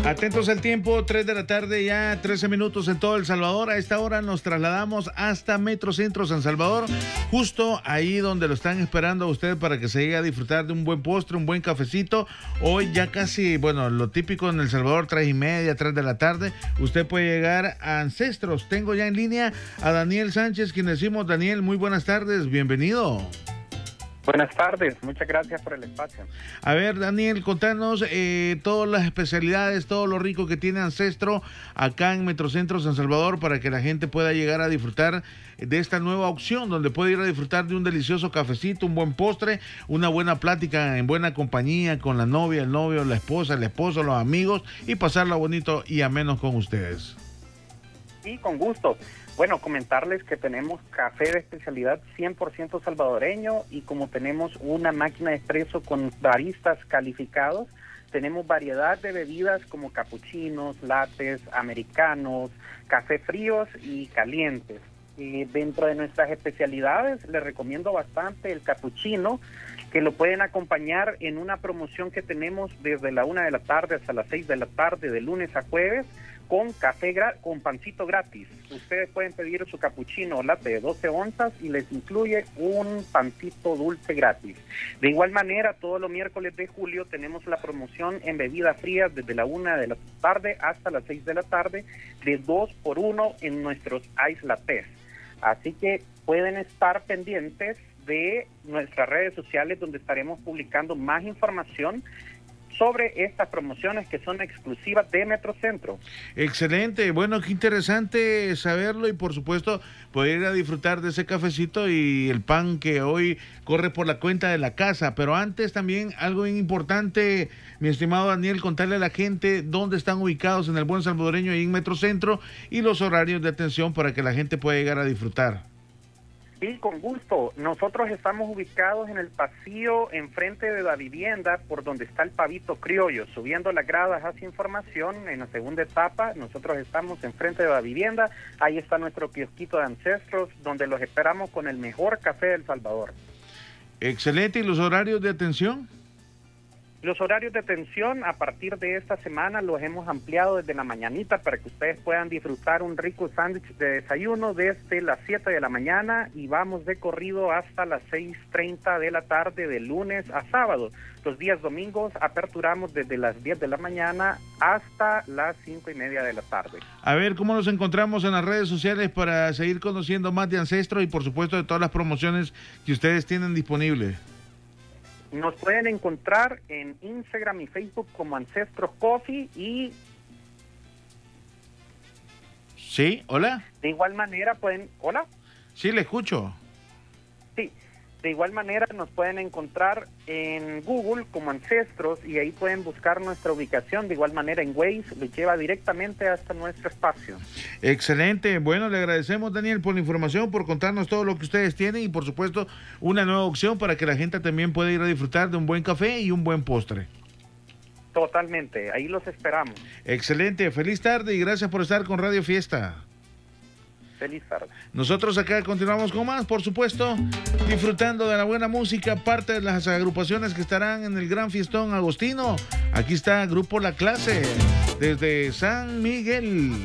Atentos al tiempo, 3 de la tarde, ya 13 minutos en todo El Salvador. A esta hora nos trasladamos hasta Metrocentro San Salvador, justo ahí donde lo están esperando a usted para que se llegue a disfrutar de un buen postre, un buen cafecito. Hoy ya casi, bueno, lo típico en El Salvador, 3:30, 3 de la tarde. Usted puede llegar a Ancestros. Tengo ya en línea a Daniel Sánchez, quien decimos, Daniel, muy buenas tardes, bienvenido. Buenas tardes, muchas gracias por el espacio. A ver, Daniel, contanos todas las especialidades, todo lo rico que tiene Ancestro acá en Metrocentro San Salvador para que la gente pueda llegar a disfrutar de esta nueva opción donde puede ir a disfrutar de un delicioso cafecito, un buen postre, una buena plática en buena compañía con la novia, el novio, la esposa, el esposo, los amigos y pasarla bonito y ameno con ustedes. Sí, con gusto. Bueno, comentarles que tenemos café de especialidad 100% salvadoreño y como tenemos una máquina de expreso con baristas calificados, tenemos variedad de bebidas como capuchinos, lattes, americanos, café fríos y calientes. Dentro de nuestras especialidades les recomiendo bastante el capuchino, que lo pueden acompañar en una promoción que tenemos desde la 1 de la tarde hasta las 6 de la tarde, de lunes a jueves, con café con pancito gratis. Ustedes pueden pedir su capuchino o latte de 12 onzas y les incluye un pancito dulce gratis. De igual manera, todos los miércoles de julio tenemos la promoción en bebidas frías desde la 1 de la tarde hasta las 6 de la tarde de 2x1 en nuestros ice lattes. Así que pueden estar pendientes de nuestras redes sociales donde estaremos publicando más información sobre estas promociones que son exclusivas de Metrocentro. Excelente, bueno, qué interesante saberlo y por supuesto poder ir a disfrutar de ese cafecito y el pan que hoy corre por la cuenta de la casa. Pero antes también algo bien importante, mi estimado Daniel, contarle a la gente dónde están ubicados en el buen salvadoreño y en Metrocentro y los horarios de atención para que la gente pueda llegar a disfrutar. Sí, con gusto. Nosotros estamos ubicados en el pasillo enfrente de la vivienda por donde está el Pavito Criollo. Subiendo las gradas hacia Información, en la segunda etapa, nosotros estamos enfrente de la vivienda. Ahí está nuestro kiosquito de Ancestros, donde los esperamos con el mejor café de El Salvador. Excelente. ¿Y los horarios de atención? Los horarios de atención a partir de esta semana los hemos ampliado desde la mañanita para que ustedes puedan disfrutar un rico sándwich de desayuno desde las 7 de la mañana y vamos de corrido hasta las 6:30 de la tarde de lunes a sábado. Los días domingos aperturamos desde las 10 de la mañana hasta las 5:30 de la tarde. A ver, ¿cómo nos encontramos en las redes sociales para seguir conociendo más de Ancestro y por supuesto de todas las promociones que ustedes tienen disponibles? Nos pueden encontrar en Instagram y Facebook como Ancestros Coffee y... Sí, hola. De igual manera pueden... ¿Hola? Sí, le escucho. Sí, de igual manera nos pueden encontrar en Google como Ancestros y ahí pueden buscar nuestra ubicación. De igual manera en Waze les lleva directamente hasta nuestro espacio. Excelente. Bueno, le agradecemos, Daniel, por la información, por contarnos todo lo que ustedes tienen y por supuesto una nueva opción para que la gente también pueda ir a disfrutar de un buen café y un buen postre. Totalmente, ahí los esperamos. Excelente. Feliz tarde y gracias por estar con Radio Fiesta. Feliz tarde. Nosotros acá continuamos con más, por supuesto, disfrutando de la buena música, parte de las agrupaciones que estarán en el Gran Fiestón Agostino. Aquí está Grupo La Clase, desde San Miguel.